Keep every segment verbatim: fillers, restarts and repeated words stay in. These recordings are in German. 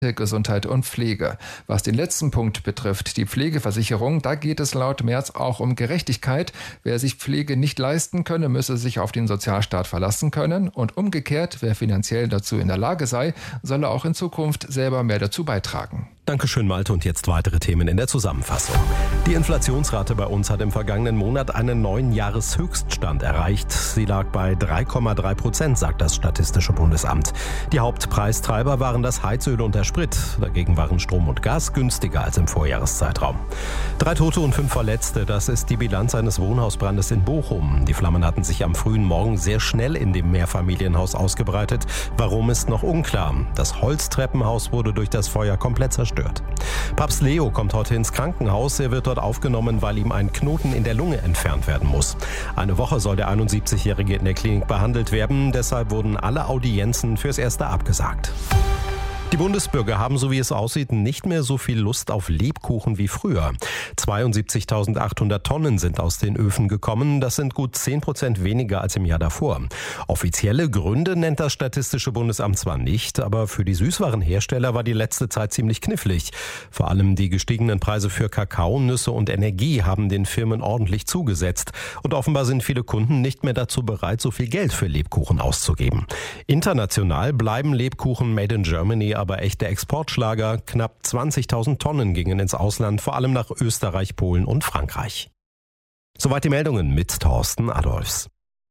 Gesundheit und Pflege. Was den letzten Punkt betrifft, die Pflegeversicherung, da geht es laut Merz auch um Gerechtigkeit. Wer sich Pflege nicht leisten könne, müsse sich auf den Sozialstaat verlassen können. Und umgekehrt, wer finanziell dazu in der Lage sei, solle auch in Zukunft selber mehr dazu beitragen. Dankeschön, Malte. Und jetzt weitere Themen in der Zusammenfassung. Die Inflationsrate bei uns hat im vergangenen Monat einen neuen Jahreshöchststand erreicht. Sie lag bei drei Komma drei Prozent, sagt das Statistische Bundesamt. Die Hauptpreistreiber waren das Heizöl und der Sprit. Dagegen waren Strom und Gas günstiger als im Vorjahreszeitraum. Drei Tote und fünf Verletzte, das ist die Bilanz eines Wohnhausbrandes in Bochum. Die Flammen hatten sich am frühen Morgen sehr schnell in dem Mehrfamilienhaus ausgebreitet. Warum, ist noch unklar. Das Holztreppenhaus wurde durch das Feuer komplett zerstört. Papst Leo kommt heute ins Krankenhaus. Er wird dort aufgenommen, weil ihm ein Knoten in der Lunge entfernt werden muss. Eine Woche soll der einundsiebzigjährige in der Klinik behandelt werden. Deshalb wurden alle Audienzen fürs Erste abgesagt. Die Bundesbürger haben, so wie es aussieht, nicht mehr so viel Lust auf Lebkuchen wie früher. zweiundsiebzigtausendachthundert Tonnen sind aus den Öfen gekommen. Das sind gut zehn Prozent weniger als im Jahr davor. Offizielle Gründe nennt das Statistische Bundesamt zwar nicht, aber für die Süßwarenhersteller war die letzte Zeit ziemlich knifflig. Vor allem die gestiegenen Preise für Kakao, Nüsse und Energie haben den Firmen ordentlich zugesetzt. Und offenbar sind viele Kunden nicht mehr dazu bereit, so viel Geld für Lebkuchen auszugeben. International bleiben Lebkuchen made in Germany aber echte Exportschlager. Knapp zwanzigtausend Tonnen gingen ins Ausland, vor allem nach Österreich, Polen und Frankreich. Soweit die Meldungen mit Thorsten Adolfs.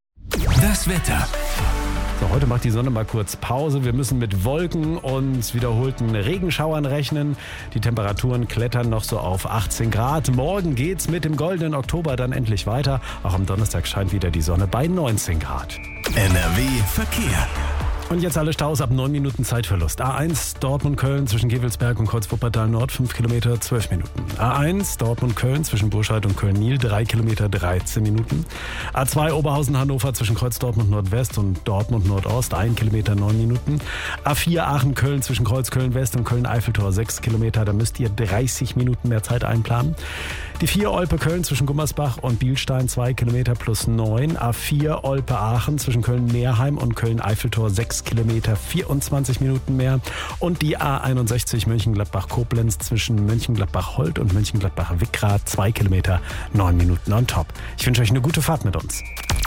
Das Wetter. So, heute macht die Sonne mal kurz Pause. Wir müssen mit Wolken und wiederholten Regenschauern rechnen. Die Temperaturen klettern noch so auf achtzehn Grad. Morgen geht's mit dem goldenen Oktober dann endlich weiter. Auch am Donnerstag scheint wieder die Sonne bei neunzehn Grad. N R W Verkehr. Und jetzt alle Staus ab neun Minuten Zeitverlust. A eins Dortmund-Köln zwischen Gevelsberg und Kreuz-Wuppertal-Nord fünf Kilometer, zwölf Minuten. A eins Dortmund-Köln zwischen Burscheid und Köln-Niel drei Kilometer, dreizehn Minuten. A zwei Oberhausen-Hannover zwischen Kreuz-Dortmund-Nordwest und Dortmund-Nordost ein Kilometer, neun Minuten. A vier Aachen-Köln zwischen Kreuz-Köln-West und Köln-Eiffeltor sechs Kilometer. Da müsst ihr dreißig Minuten mehr Zeit einplanen. Die vier Olpe-Köln zwischen Gummersbach und Bielstein zwei Kilometer plus neun. A vier Olpe-Aachen zwischen Köln-Nehrheim und Köln-Eiffeltor sechs Kilometer, vierundzwanzig Minuten mehr. Und die A einundsechzig Mönchengladbach-Koblenz zwischen Mönchengladbach-Holt und Mönchengladbach-Wickrath zwei Kilometer, neun Minuten on top. Ich wünsche euch eine gute Fahrt mit uns.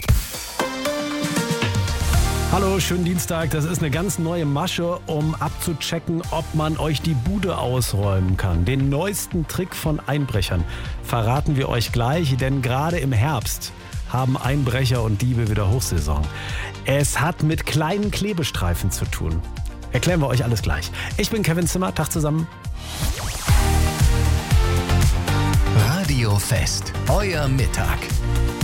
Hallo, schönen Dienstag. Das ist eine ganz neue Masche, um abzuchecken, ob man euch die Bude ausräumen kann. Den neuesten Trick von Einbrechern verraten wir euch gleich, denn gerade im Herbst haben Einbrecher und Diebe wieder Hochsaison. Es hat mit kleinen Klebestreifen zu tun. Erklären wir euch alles gleich. Ich bin Kevin Zimmer, Tag zusammen. Radio Fest, euer Mittag.